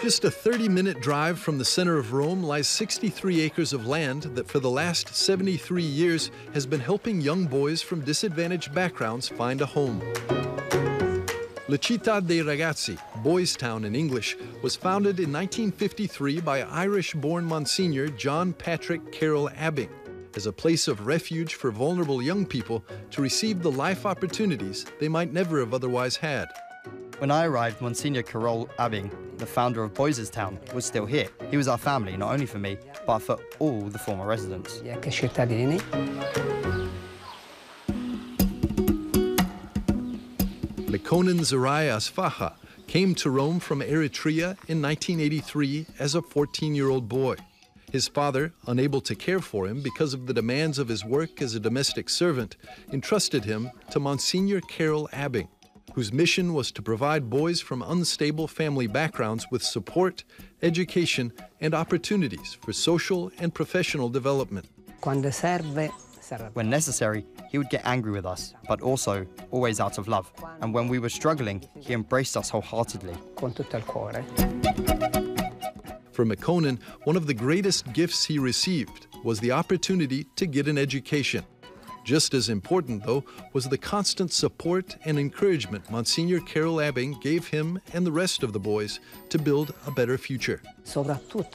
Just a 30-minute drive from the center of Rome lies 63 acres of land that for the last 73 years has been helping young boys from disadvantaged backgrounds find a home. La Città dei Ragazzi, Boys Town in English, was founded in 1953 by Irish-born Monsignor John Patrick Carroll Abbing as a place of refuge for vulnerable young people to receive the life opportunities they might never have otherwise had. When I arrived, Monsignor Carroll Abbing, the founder of Boys Town, was still here. He was our family, not only for me, but for all the former residents. Mekonnen Zerai Asfaha came to Rome from Eritrea in 1983 as a 14-year-old boy. His father, unable to care for him because of the demands of his work as a domestic servant, entrusted him to Monsignor Carroll Abbing, whose mission was to provide boys from unstable family backgrounds with support, education, and opportunities for social and professional development. When necessary, he would get angry with us, but also always out of love. And when we were struggling, he embraced us wholeheartedly. For Mekonnen, one of the greatest gifts he received was the opportunity to get an education. Just as important, though, was the constant support and encouragement Monsignor Carroll Abbing gave him and the rest of the boys to build a better future. One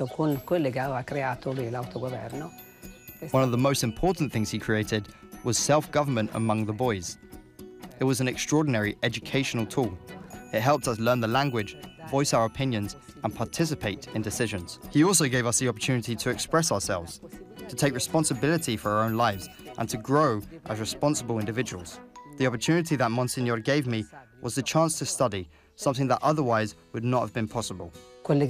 of the most important things he created was self-government among the boys. It was an extraordinary educational tool. It helped us learn the language, voice our opinions, and participate in decisions. He also gave us the opportunity to express ourselves, to take responsibility for our own lives, and to grow as responsible individuals. The opportunity that Monsignor gave me was the chance to study, something that otherwise would not have been possible. My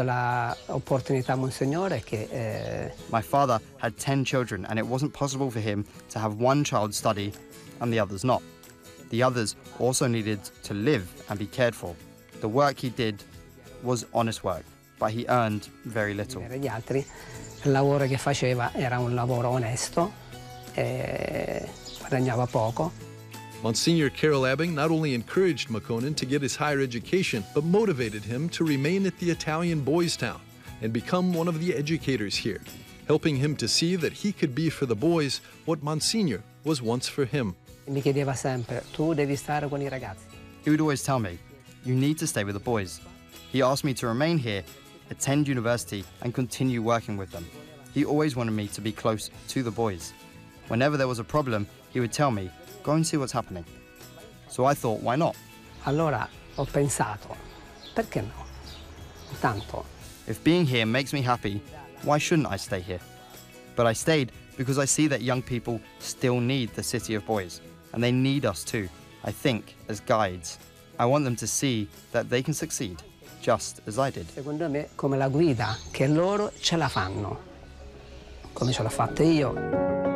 father had 10 children, and it wasn't possible for him to have one child study and the others not. The others also needed to live and be cared for. The work he did was honest work, but he earned very little. Il lavoro che faceva era un lavoro onesto, guadagnava poco. Monsignor Carroll Abbing not only encouraged Mekonnen to get his higher education, but motivated him to remain at the Italian Boys Town and become one of the educators here, helping him to see that he could be for the boys what Monsignor was once for him. Mi chiedeva sempre, tu devi stare con I ragazzi. He would always tell me, you need to stay with the boys. He asked me to remain here, attend university, and continue working with them. He always wanted me to be close to the boys. Whenever there was a problem, he would tell me, go and see what's happening. So I thought, why not? Allora ho pensato, perché no? Tanto. If being here makes me happy, why shouldn't I stay here? But I stayed because I see that young people still need the City of Boys, and they need us too, I think, as guides. I want them to see that they can succeed, just as I did. Secondo me, come la guida, che loro ce la fanno, come ce l'ho fatta io.